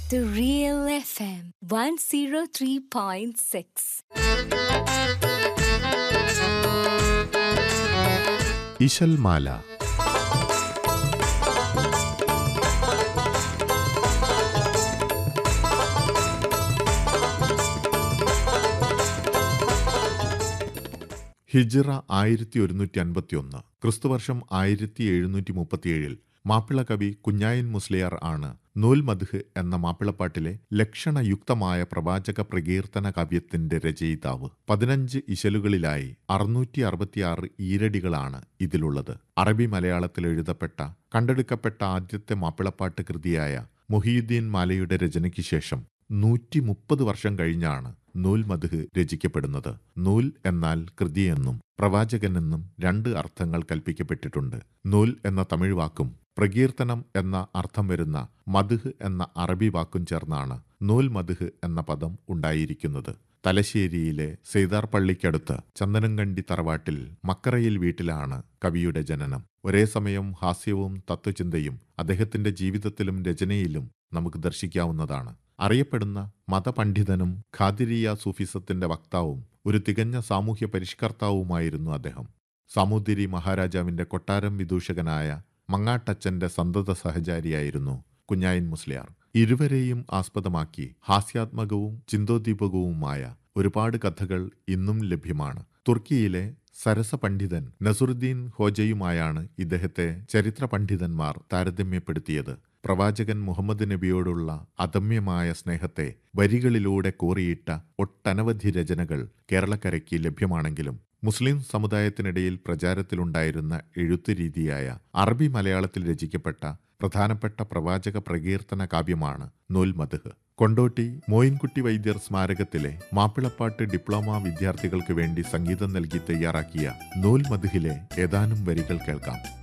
The Real FM 103.6. Ishalmala. ഹിജ്റ 1151, ക്രിസ്തുവർഷം 1737 മാപ്പിള കവി കുഞ്ഞായൻ മുസ്ലിയാർ ആണ് നൂൽ മദ്ഹ് എന്ന മാപ്പിളപ്പാട്ടിലെ ലക്ഷണയുക്തമായ പ്രവാചക പ്രകീർത്തന കാവ്യത്തിന്റെ രചയിതാവ്. 15 ഇശലുകളിലായി 666 ഈരടികളാണ് ഇതിലുള്ളത്. അറബി മലയാളത്തിൽ എഴുതപ്പെട്ട കണ്ടെടുക്കപ്പെട്ട ആദ്യത്തെ മാപ്പിളപ്പാട്ട് കൃതിയായ മുഹിയുദ്ദീൻ മാലയുടെ രചനയ്ക്ക് ശേഷം 130 വർഷം കഴിഞ്ഞാണ് നൂൽ മദ്ഹ് രചിക്കപ്പെടുന്നത്. നൂൽ എന്നാൽ കൃതിയെന്നും പ്രവാചകനെന്നും 2 അർത്ഥങ്ങൾ കൽപ്പിക്കപ്പെട്ടിട്ടുണ്ട്. നൂൽ എന്ന തമിഴ് വാക്കും പ്രകീർത്തനം എന്ന അർത്ഥം വരുന്ന മദ്ഹ് എന്ന അറബി വാക്കും ചേർന്നാണ് നൂൽ മദ്ഹ് എന്ന പദം ഉണ്ടായിരിക്കുന്നത്. തലശ്ശേരിയിലെ സെയ്താർ പള്ളിക്കടുത്ത് ചന്ദനംകണ്ടി തറവാട്ടിൽ മക്കറയിൽ വീട്ടിലാണ് കവിയുടെ ജനനം. ഒരേ സമയം ഹാസ്യവും തത്വചിന്തയും അദ്ദേഹത്തിന്റെ ജീവിതത്തിലും രചനയിലും നമുക്ക് ദർശിക്കാവുന്നതാണ്. അറിയപ്പെടുന്ന മതപണ്ഡിതനും ഖാദിരിയ സൂഫിസത്തിന്റെ വക്താവും ഒരു തികഞ്ഞ സാമൂഹ്യ പരിഷ്കർത്താവുമായിരുന്നു അദ്ദേഹം. സാമൂതിരി മഹാരാജാവിന്റെ കൊട്ടാരം വിദൂഷകനായ മങ്ങാട്ടച്ചന്റെ സന്തത സഹചാരിയായിരുന്നു കുഞ്ഞായൻ മുസ്ലിയാർ. ഇരുവരെയും ആസ്പദമാക്കി ഹാസ്യാത്മകവും ചിന്തോദ്ദീപകവുമായ ഒരുപാട് കഥകൾ ഇന്നും ലഭ്യമാണ്. തുർക്കിയിലെ സരസ പണ്ഡിതൻ നസുറുദ്ദീൻ ഹോജയുമായാണ് ഇദ്ദേഹത്തെ ചരിത്ര പണ്ഡിതന്മാർ താരതമ്യപ്പെടുത്തിയത്. പ്രവാചകൻ മുഹമ്മദ് നബിയോടുള്ള അദമ്യമായ സ്നേഹത്തെ വരികളിലൂടെ കോറിയിട്ട ഒട്ടനവധി രചനകൾ കേരളക്കരയ്ക്ക് ലഭ്യമാണെങ്കിലും മുസ്ലിം സമുദായത്തിനിടയിൽ പ്രചാരത്തിലുണ്ടായിരുന്ന എഴുത്തുരീതിയായ അറബി മലയാളത്തിൽ രചിക്കപ്പെട്ട പ്രധാനപ്പെട്ട പ്രവാചക പ്രകീർത്തന കാവ്യമാണ് നൂൽ മദ്ഹ്. കൊണ്ടോട്ടി മോയിൻകുട്ടി വൈദ്യർ സ്മാരകത്തിലെ മാപ്പിളപ്പാട്ട് ഡിപ്ലോമ വിദ്യാർത്ഥികൾക്ക് വേണ്ടി സംഗീതം നൽകി തയ്യാറാക്കിയ നൂൽ മദ്ഹിലെ ഏതാനും വരികൾ കേൾക്കാം.